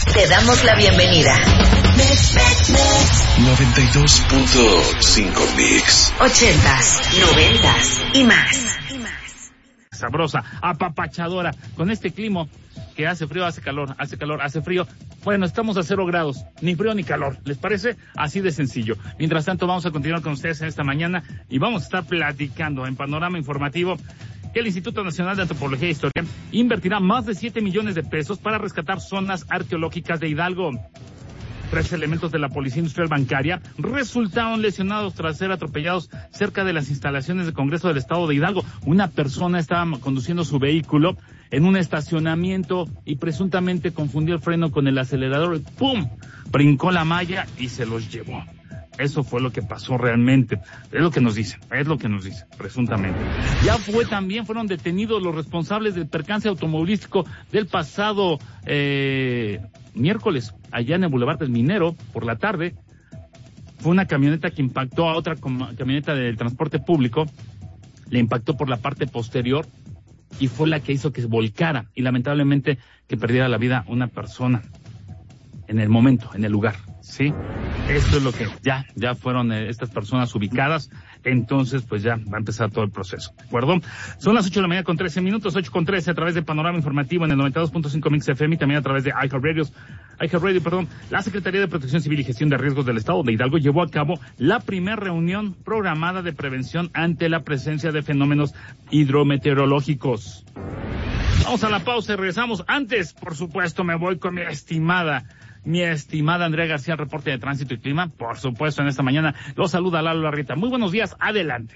Te damos la bienvenida. 92.5 Mix. 80s, 90s y más. Sabrosa, apapachadora, con este clima que hace frío, hace calor, hace frío. Bueno, estamos a 0 grados, ni frío ni calor, ¿les parece? Así de sencillo. Mientras tanto, vamos a continuar con ustedes en esta mañana y vamos a estar platicando en Panorama Informativo que el Instituto Nacional de Antropología e Historia invertirá más de 7 millones de pesos para rescatar zonas arqueológicas de Hidalgo. 3 elementos de la Policía Industrial Bancaria resultaron lesionados tras ser atropellados cerca de las instalaciones del Congreso del Estado de Hidalgo. Una persona estaba conduciendo su vehículo en un estacionamiento y presuntamente confundió el freno con el acelerador y ¡pum! Brincó la malla y se los llevó. Eso fue lo que pasó realmente. Es lo que nos dicen, presuntamente. Fueron detenidos los responsables del percance automovilístico del pasado miércoles, allá en el Boulevard del Minero, por la tarde. Fue una camioneta que impactó a otra camioneta del transporte público, le impactó por la parte posterior y fue la que hizo que se volcara y lamentablemente que perdiera la vida una persona en el momento, en el lugar, ¿sí? Esto es lo que ya fueron estas personas ubicadas, entonces pues ya va a empezar todo el proceso, ¿de acuerdo? Son las 8 de la mañana con 13 minutos, 8:13 a través de Panorama Informativo en el 92.5 Mix FM y también a través de iHeartRadio. La Secretaría de Protección Civil y Gestión de Riesgos del Estado de Hidalgo llevó a cabo la primera reunión programada de prevención ante la presencia de fenómenos hidrometeorológicos. Vamos a la pausa y regresamos. Antes, por supuesto, me voy con mi estimada Andrea García, reporte de tránsito y clima. Por supuesto, en esta mañana los saluda Lalo Larrieta. Muy buenos días, adelante.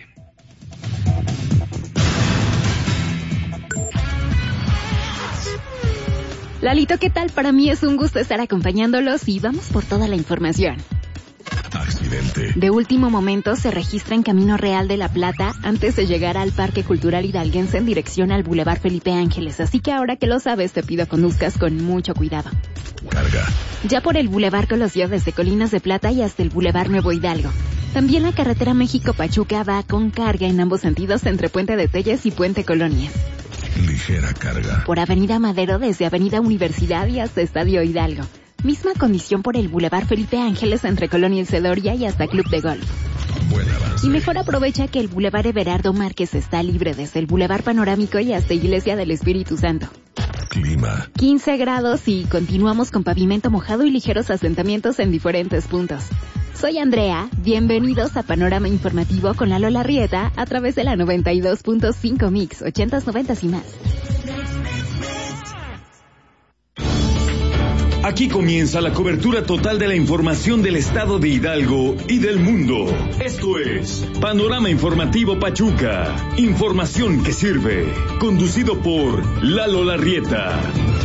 Lalito, ¿qué tal? Para mí es un gusto estar acompañándolos y vamos por toda la información. Accidente. De último momento se registra en Camino Real de La Plata antes de llegar al Parque Cultural Hidalguense en dirección al Boulevard Felipe Ángeles. Así que ahora que lo sabes, te pido conduzcas con mucho cuidado. Carga. Ya por el Boulevard Colosio desde Colinas de Plata y hasta el Boulevard Nuevo Hidalgo. También la carretera México-Pachuca va con carga en ambos sentidos entre Puente de Telles y Puente Colonias. Ligera carga. Por Avenida Madero desde Avenida Universidad y hasta Estadio Hidalgo. Misma condición por el Boulevard Felipe Ángeles entre Colonia El Cedoria y hasta Club de Golf. Buen avance. Y mejor aprovecha que el Boulevard Everardo Márquez está libre desde el Boulevard Panorámico y hasta Iglesia del Espíritu Santo. Clima. 15 grados y continuamos con pavimento mojado y ligeros asentamientos en diferentes puntos. Soy Andrea, bienvenidos a Panorama Informativo con Lalo Larrieta a través de la 92.5 Mix, 80s, 90s y más. Aquí comienza la cobertura total de la información del estado de Hidalgo y del mundo. Esto es Panorama Informativo Pachuca. Información que sirve. Conducido por Lalo Larrieta.